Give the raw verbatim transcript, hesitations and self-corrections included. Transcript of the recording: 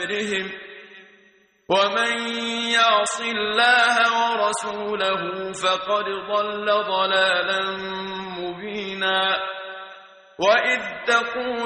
أمرهم ومن يعص الله ورسوله فقد ضل ضلالا مبينا وإذ تقول